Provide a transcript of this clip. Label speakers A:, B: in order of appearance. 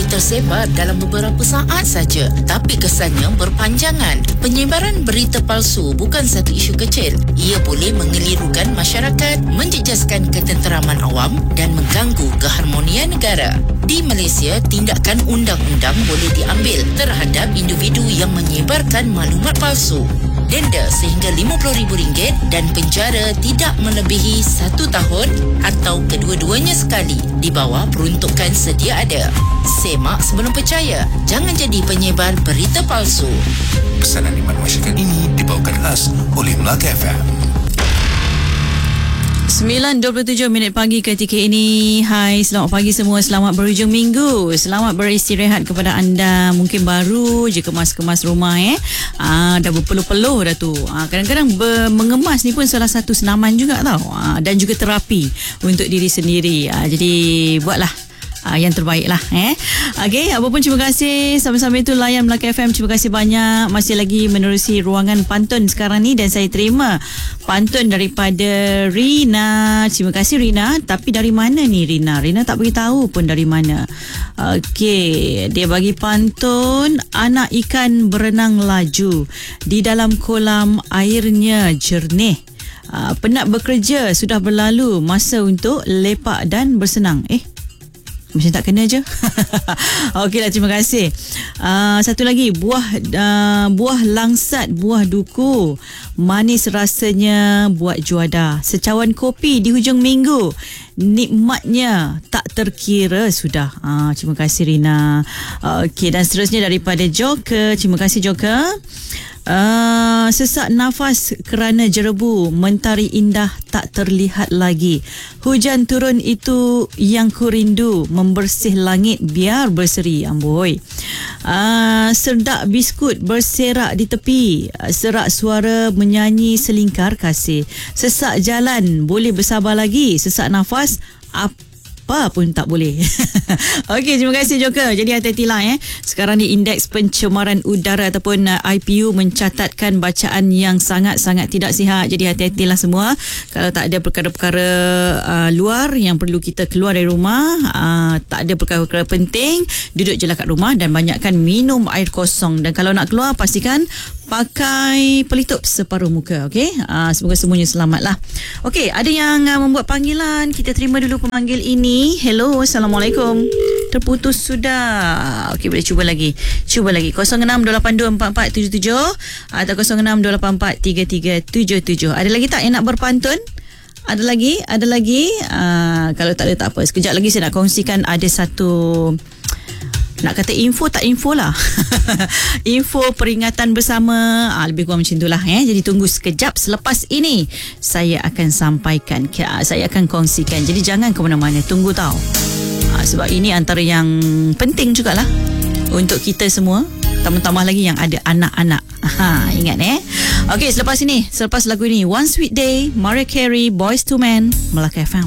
A: boleh tersebar dalam beberapa saat saja, tapi kesannya berpanjangan. Penyebaran berita palsu bukan satu isu kecil. Ia boleh mengelirukan masyarakat, menjejaskan ketenteraman awam dan mengganggu keharmonian negara. Di Malaysia, tindakan undang-undang boleh diambil terhadap individu yang menyebarkan maklumat palsu. Denda sehingga RM50,000 dan penjara tidak melebihi 1 tahun atau kedua-duanya sekali di bawah peruntukan sedia ada. Semak sebelum percaya. Jangan jadi penyebar berita palsu.
B: Pesanan khidmat masyarakat ini dibawakan khas oleh Melaka FM.
C: 9.27 pagi ketika ini. Hai, selamat pagi semua. Selamat berhujung minggu. Selamat beristirahat kepada anda. Mungkin baru je kemas-kemas rumah dah berpeluh-peluh dah tu. Kadang-kadang mengemas ni pun salah satu senaman juga tau. Dan juga terapi untuk diri sendiri. Jadi buatlah yang terbaik lah. Okey, apa pun terima kasih. Sama-sama itu layan Melaka FM. Terima kasih banyak. Masih lagi menerusi ruangan pantun sekarang ni dan saya terima pantun daripada Rina. Terima kasih Rina. Tapi dari mana ni Rina? Rina tak beritahu pun dari mana. Okey, dia bagi pantun. Anak ikan berenang laju di dalam kolam airnya jernih. Penat bekerja, sudah berlalu masa untuk lepak dan bersenang. Macam tak kena je. Okeylah, terima kasih. Satu lagi, buah langsat, buah duku. Manis rasanya buat juada. Secawan kopi di hujung minggu. Nikmatnya tak terkira sudah. Terima kasih Rina. Okey, dan seterusnya daripada Joker. Terima kasih Joker. Sesak nafas kerana jerebu, mentari indah tak terlihat lagi. Hujan turun itu yang ku rindu, membersih langit biar berseri. Amboi. Serdak biskut berserak di tepi, serak suara menyanyi selingkar kasih. Sesak jalan boleh bersabar lagi, sesak nafas apa pun tak boleh. Okey, terima kasih Joker. Jadi hati-hatilah Sekarang ni indeks pencemaran udara ataupun IPU mencatatkan bacaan yang sangat-sangat tidak sihat. Jadi hati-hatilah semua. Kalau tak ada perkara-perkara luar yang perlu kita keluar dari rumah, tak ada perkara-perkara penting, duduk je lah kat rumah dan banyakkan minum air kosong. Dan kalau nak keluar, pastikan pakai pelitup separuh muka. Okey, semoga semuanya selamat lah. Okey, ada yang membuat panggilan. Kita terima dulu pemanggil ini. Hello, Assalamualaikum. Terputus sudah. Okey, boleh cuba lagi. 0628244477 atau 0628433377. Ada lagi tak yang nak berpantun? Ada lagi. Kalau tak ada tak apa. Sekejap lagi saya nak kongsikan ada satu, nak kata info tak info lah. Info peringatan bersama, lebih kurang macam itulah. Jadi tunggu sekejap. Selepas ini saya akan sampaikan, saya akan kongsikan. Jadi jangan ke mana-mana, tunggu tau. Sebab ini antara yang penting jugalah untuk kita semua, tambah-tambah lagi yang ada anak-anak. Ingat Okey, selepas lagu ini, One Sweet Day, Mariah Carey, Boyz II Men, Melaka FM.